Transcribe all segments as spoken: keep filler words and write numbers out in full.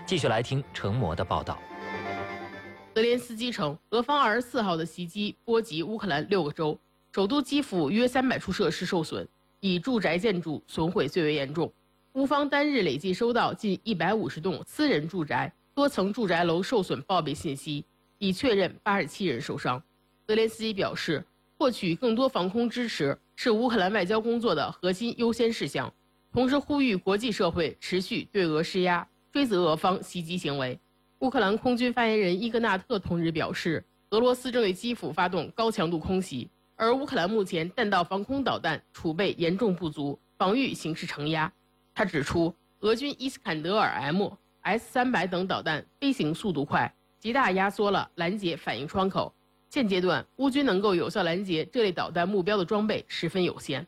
继续来听程模的报道。 泽连斯基称，俄方二十四号的袭击波及乌克兰六个州，首都基辅约三百处设施受损，以住宅建筑损毁最为严重。乌方单日累计收到近一百五十栋私人住宅、多层住宅楼受损报备信息，已确认八十七人受伤。泽连斯基表示，获取更多防空支持是乌克兰外交工作的核心优先事项，同时呼吁国际社会持续对俄施压，追责俄方袭击行为。乌克兰空军发言人伊格纳特同日表示，俄罗斯正对基辅发动高强度空袭，而乌克兰目前弹道防空导弹储备严重不足，防御形势承压。他指出，俄军伊斯坎德尔 M、S 三百等导弹飞行速度快，极大压缩了拦截反应窗口。现阶段，乌军能够有效拦截这类导弹目标的装备十分有限。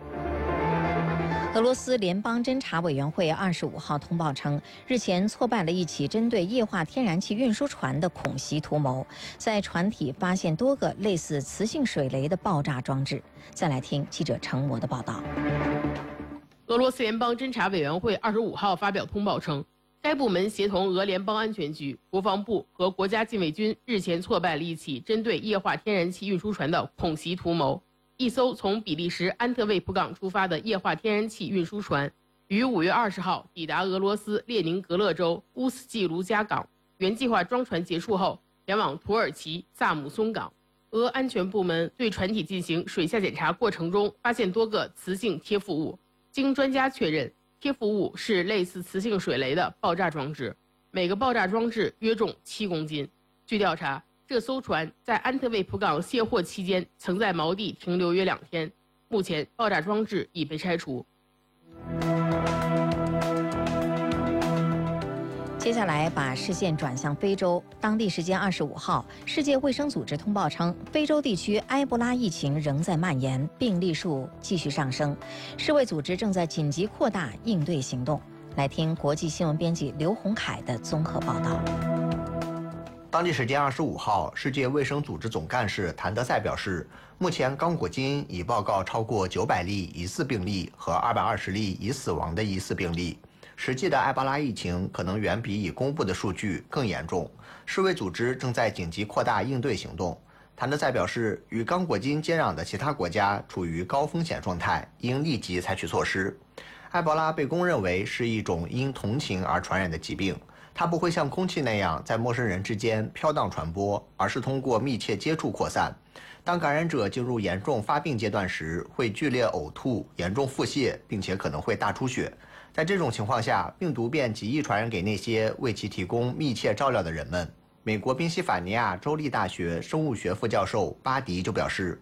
俄罗斯联邦侦察委员会二十五号通报称，日前挫败了一起针对液化天然气运输船的恐袭图谋，在船体发现多个类似磁性水雷的爆炸装置。再来听记者程模的报道。 俄罗斯联邦侦察委员会二十五号发表通报称，该部门协同俄联邦安全局、国防部和国家禁卫军日前挫败了一起针对液化天然气运输船的恐袭图谋。一艘从比利时安特卫普港出发的液化天然气运输船，于五月二十号抵达俄罗斯列宁格勒州乌斯季卢加港。原计划装船结束后，前往土耳其萨姆松港。俄安全部门对船体进行水下检查过程中，发现多个磁性贴附物。经专家确认，贴附物是类似磁性水雷的爆炸装置，每个爆炸装置约重七公斤。据调查，这艘船在安特卫普港卸货期间，曾在锚地停留约两天。目前，爆炸装置已被拆除。 接下来把视线转向非洲。当地时间二十五号，世界卫生组织通报称，非洲地区埃博拉疫情仍在蔓延，病例数继续上升。世卫组织正在紧急扩大应对行动。来听国际新闻编辑刘洪凯的综合报道。 当地时间二十五号，世界卫生组织总干事谭德赛表示，目前刚果金已报告超过九百例疑似病例和二百二十例已死亡的疑似病例。实际的埃博拉疫情可能远比已公布的数据更严重。世卫组织正在紧急扩大应对行动。谭德赛表示，与刚果金接壤的其他国家处于高风险状态，应立即采取措施。埃博拉被公认为是一种因同情而传染的疾病。它不会像空气那样在陌生人之间飘荡传播，而是通过密切接触扩散。当感染者进入严重发病阶段时，会剧烈呕吐、严重腹泻，并且可能会大出血。在这种情况下，病毒便极易传染给那些为其提供密切照料的人们。美国宾夕法尼亚州立大学生物学副教授巴迪就表示，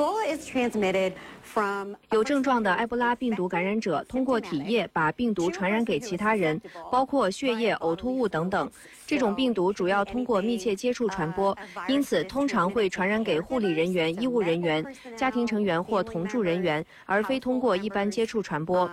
有症状的埃博拉病毒感染者通过体液把病毒传染给其他人，包括血液、呕吐物等等。这种病毒主要通过密切接触传播，因此通常会传染给护理人员、医务人员、家庭成员或同住人员，而非通过一般接触传播。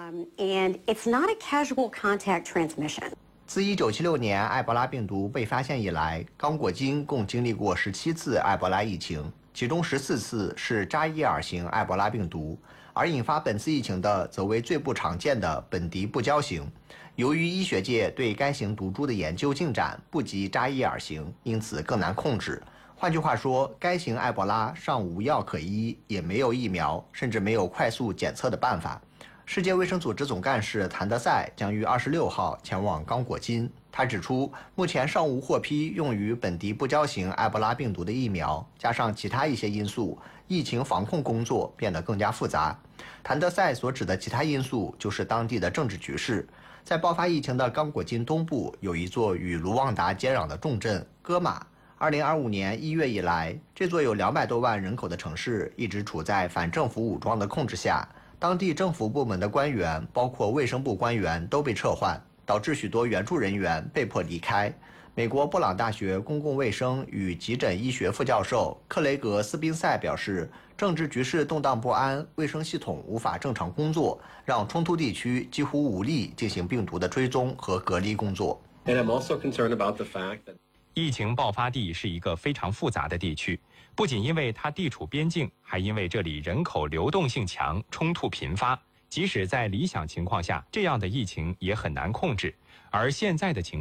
自一九七六年埃博拉病毒被发现以来，刚果金共经历过十七次埃博拉疫情。其中十四次是扎伊尔型埃博拉病毒，而引发本次疫情的则为最不常见的本迪不胶型。由于医学界对该型毒株的研究进展不及扎伊尔型，因此更难控制。换句话说，该型埃博拉尚无药可医，也没有疫苗，甚至没有快速检测的办法。世界卫生组织总干事谭德赛将于二十六号前往刚果金。他指出，目前尚无获批用于本迪不胶型埃博拉病毒的疫苗，加上其他一些因素，疫情防控工作变得更加复杂。谭德赛所指的其他因素就是当地的政治局势。在爆发疫情的刚果金东部有一座与卢旺达接壤的重镇戈马。二零二五年一月以来，这座有两百多万人口的城市一直处在反政府武装的控制下。当地政府部门的官员，包括卫生部官员，都被撤换，导致许多援助人员被迫离开。美国布朗大学公共卫生与急诊医学副教授克雷格斯宾塞表示，政治局势动荡不安，卫生系统无法正常工作，让冲突地区几乎无力进行病毒的追踪和隔离工作。 疫情爆发地是一个非常复杂的地区，不仅因为它地处边境，还因为这里人口流动性强，冲突频发。即使在理想情况下，这样的疫情也很难控制。而现在的情